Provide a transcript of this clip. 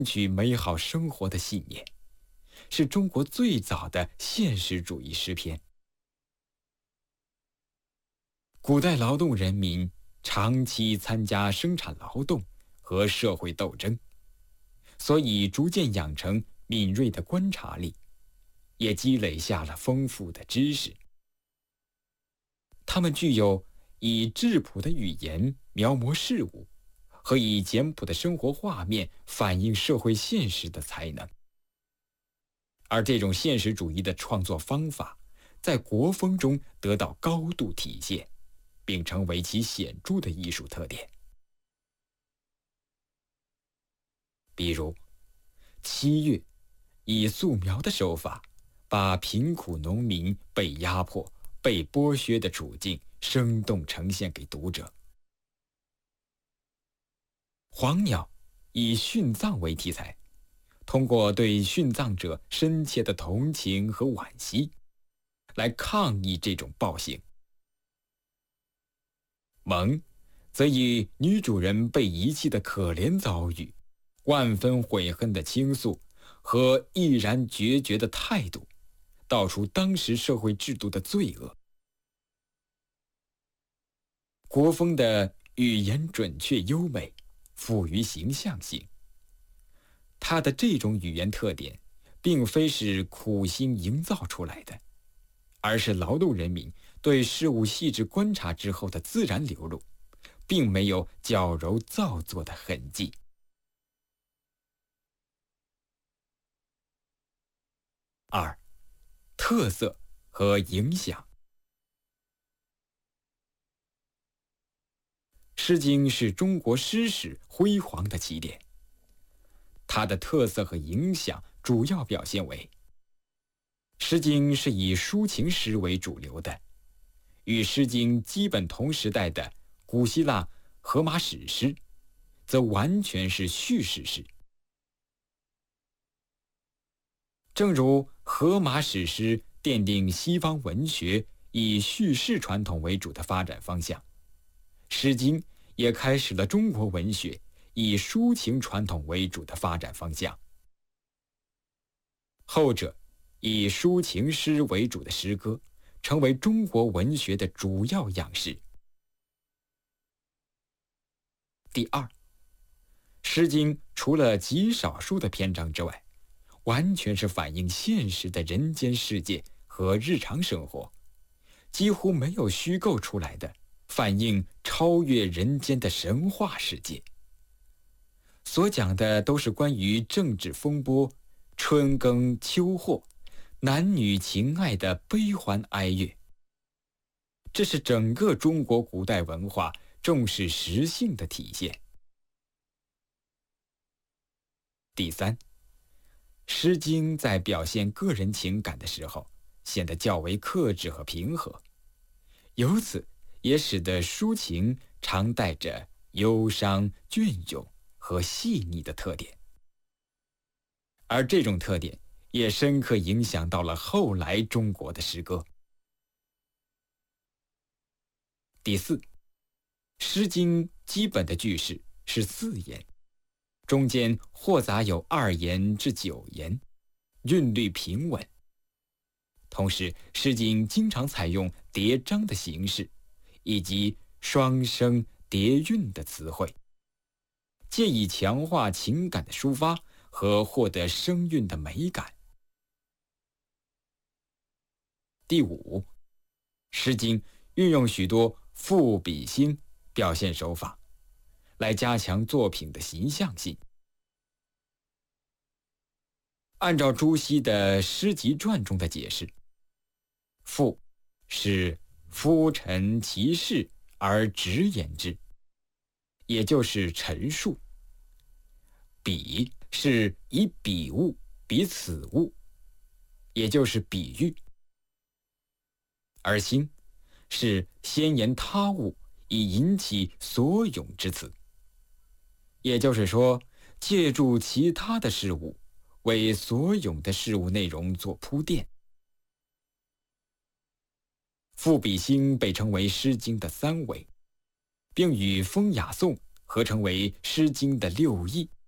取美好生活的信念，是中国最早的现实主义诗篇。古代劳动人民长期参加生产劳动和社会斗争，所以逐渐养成敏锐的观察力，也积累下了丰富的知识。他们具有以质朴的语言描摹事物，和以简朴的生活画面反映社会现实的才能。而这种现实主义的创作方法，在国风中得到高度体现，并成为其显著的艺术特点。比如，七月以素描的手法，把贫苦农民被压迫、被剥削的处境生动呈现给读者。黄鸟以殉葬为题材，通过对殉葬者深切的同情和惋惜，来抗议这种暴行。蒙则以女主人被遗弃的可怜遭遇，万分悔恨的倾诉和毅然决绝的态度，道出当时社会制度的罪恶。国风的语言准确优美，富于形象性。它的这种语言特点，并非是苦心营造出来的，而是劳动人民对事物细致观察之后的自然流露，并没有矫揉造作的痕迹。二、特色和影响。《诗经》是中国诗史辉煌的起点，它的特色和影响主要表现为：《诗经》是以抒情诗为主流的，与《诗经》基本同时代的古希腊荷马史诗，则完全是叙事诗。正如荷马史诗奠定西方文学以叙事传统为主的发展方向，《诗经》也开始了中国文学以抒情传统为主的发展方向。后者以抒情诗为主的诗歌，成为中国文学的主要样式。第二，《诗经》除了极少数的篇章之外，完全是反映现实的人间世界和日常生活，几乎没有虚构出来的，反映超越人间的神话世界。所讲的都是关于政治风波、春耕秋获、男女情爱的悲欢哀乐。这是整个中国古代文化重视实性的体现。第三，《诗经》在表现个人情感的时候，显得较为克制和平和，由此也使得抒情常带着忧伤、隽永和细腻的特点，而这种特点也深刻影响到了后来中国的诗歌。第四，《诗经》基本的句式是4言，中间或杂有2言至9言，韵律平稳。同时，《诗经》经常采用叠章的形式，以及双声叠韵的词汇，借以强化情感的抒发和获得声韵的美感。第五，《诗经》运用许多赋比兴表现手法，来加强作品的形象性。按照朱熹的《诗集传》中的解释，赋是夫陈其事而直言之，也就是陈述；比是以比物比此物，也就是比喻；而兴是先言他物以引起所咏之词，也就是说，借助其他的事物为所咏的事物内容做铺垫。赋比兴被称为《诗经》的3维，并与风雅颂合称为《诗经》的6艺。